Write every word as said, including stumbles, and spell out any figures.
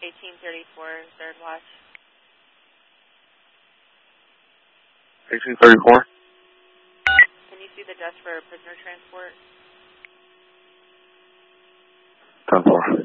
eighteen thirty-four, third watch. eighteen thirty-four. Can you see the desk for prisoner transport? ten four.